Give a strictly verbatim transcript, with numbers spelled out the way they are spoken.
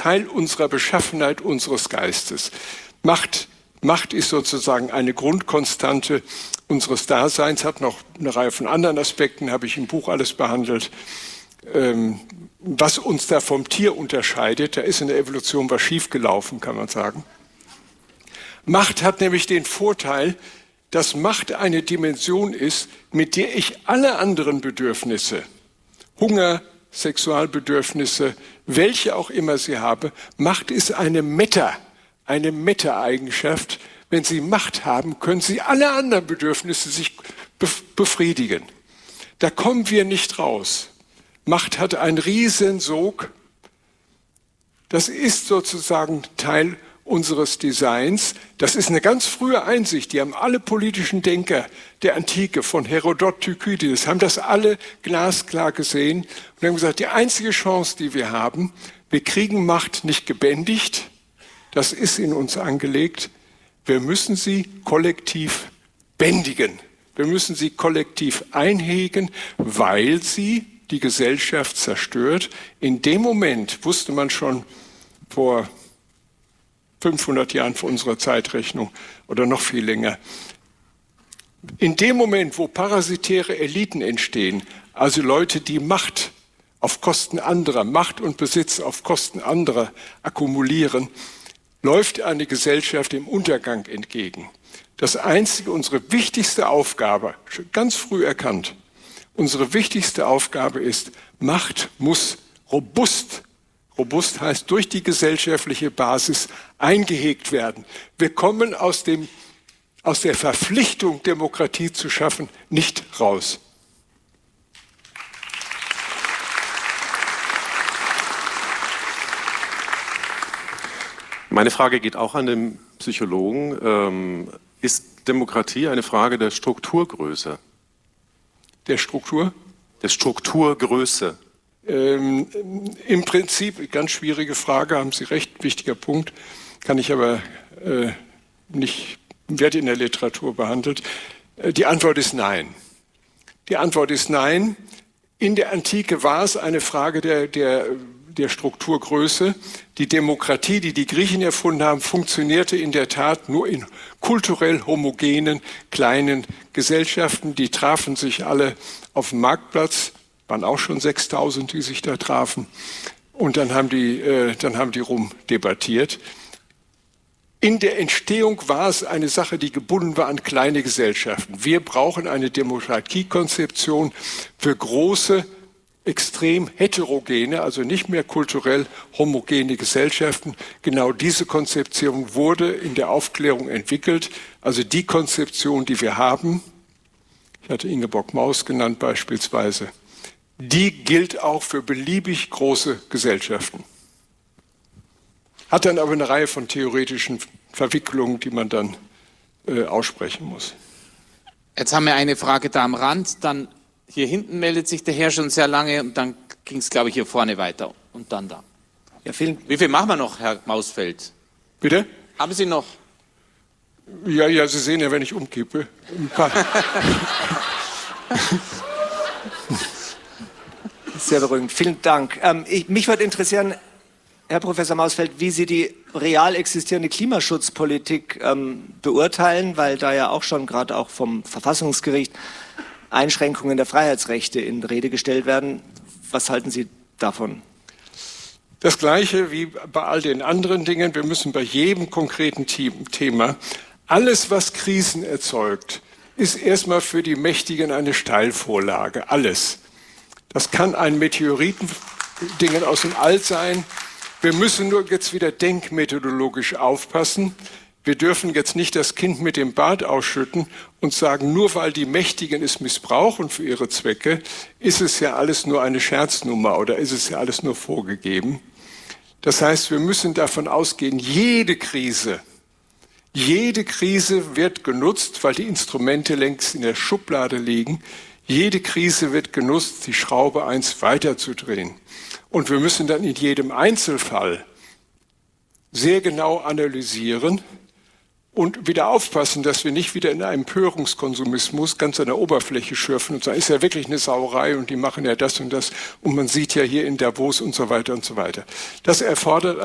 Teil unserer Beschaffenheit, unseres Geistes. Macht, Macht ist sozusagen eine Grundkonstante unseres Daseins, hat noch eine Reihe von anderen Aspekten, habe ich im Buch alles behandelt. Ähm, was uns da vom Tier unterscheidet, da ist in der Evolution was schiefgelaufen, kann man sagen. Macht hat nämlich den Vorteil, dass Macht eine Dimension ist, mit der ich alle anderen Bedürfnisse, Hunger, Sexualbedürfnisse, welche auch immer sie habe, Macht ist eine Meta, eine Meta-Eigenschaft. Wenn Sie Macht haben, können Sie alle anderen Bedürfnisse sich befriedigen. Da kommen wir nicht raus. Macht hat einen Riesensog. Das ist sozusagen Teil unseres Designs. Das ist eine ganz frühe Einsicht. Die haben alle politischen Denker der Antike, von Herodot, Thukydides, haben das alle glasklar gesehen und haben gesagt, die einzige Chance, die wir haben, wir kriegen Macht nicht gebändigt. Das ist in uns angelegt. Wir müssen sie kollektiv bändigen. Wir müssen sie kollektiv einhegen, weil sie die Gesellschaft zerstört. In dem Moment wusste man schon vor fünfhundert Jahren vor unserer Zeitrechnung oder noch viel länger. In dem Moment, wo parasitäre Eliten entstehen, also Leute, die Macht auf Kosten anderer, Macht und Besitz auf Kosten anderer akkumulieren, läuft eine Gesellschaft dem Untergang entgegen. Das einzige, unsere wichtigste Aufgabe, schon ganz früh erkannt, unsere wichtigste Aufgabe ist, Macht muss robust, robust heißt durch die gesellschaftliche Basis eingehegt werden. Wir kommen aus dem, aus der Verpflichtung, Demokratie zu schaffen, nicht raus. Meine Frage geht auch an den Psychologen. Ähm, ist Demokratie eine Frage der Strukturgröße? Der Struktur? Der Strukturgröße. Ähm, Im Prinzip, ganz schwierige Frage, haben Sie recht, wichtiger Punkt, kann ich aber äh, nicht, wird in der Literatur behandelt. Äh, die Antwort ist nein. Die Antwort ist nein. In der Antike war es eine Frage der, der der Strukturgröße. Die Demokratie, die die Griechen erfunden haben, funktionierte in der Tat nur in kulturell homogenen, kleinen Gesellschaften. Die trafen sich alle auf dem Marktplatz, waren auch schon sechstausend, die sich da trafen. Und dann haben die, äh, dann haben die rumdebattiert. In der Entstehung war es eine Sache, die gebunden war an kleine Gesellschaften. Wir brauchen eine Demokratiekonzeption für große, extrem heterogene, also nicht mehr kulturell homogene Gesellschaften. Genau diese Konzeption wurde in der Aufklärung entwickelt. Also die Konzeption, die wir haben, ich hatte Ingeborg Maus genannt beispielsweise, die gilt auch für beliebig große Gesellschaften. Hat dann aber eine Reihe von theoretischen Verwicklungen, die man dann äh, aussprechen muss. Jetzt haben wir eine Frage da am Rand, dann hier hinten meldet sich der Herr schon sehr lange und dann ging es, glaube ich, hier vorne weiter und dann da. Ja, vielen Wie viel machen wir noch, Herr Mausfeld? Bitte? Haben Sie noch? Ja, ja, Sie sehen ja, wenn ich umkippe. Ein paar. Sehr beruhigend. Vielen Dank. Ähm, ich, mich würde interessieren, Herr Professor Mausfeld, wie Sie die real existierende Klimaschutzpolitik ähm, beurteilen, weil da ja auch schon gerade auch vom Verfassungsgericht Einschränkungen der Freiheitsrechte in Rede gestellt werden. Was halten Sie davon? Das Gleiche wie bei all den anderen Dingen. Wir müssen bei jedem konkreten Thema, alles, was Krisen erzeugt, ist erstmal für die Mächtigen eine Steilvorlage. Alles. Das kann ein Meteoritendingen aus dem All sein. Wir müssen nur jetzt wieder denkmethodologisch aufpassen. Wir dürfen jetzt nicht das Kind mit dem Bad ausschütten und sagen, nur weil die Mächtigen es missbrauchen für ihre Zwecke, ist es ja alles nur eine Scherznummer oder ist es ja alles nur vorgegeben. Das heißt, wir müssen davon ausgehen, jede Krise, jede Krise wird genutzt, weil die Instrumente längst in der Schublade liegen. Jede Krise wird genutzt, die Schraube eins weiterzudrehen. Und wir müssen dann in jedem Einzelfall sehr genau analysieren und wieder aufpassen, dass wir nicht wieder in einem Empörungskonsumismus ganz an der Oberfläche schürfen und sagen, ist ja wirklich eine Sauerei und die machen ja das und das und man sieht ja hier in Davos und so weiter und so weiter. Das erfordert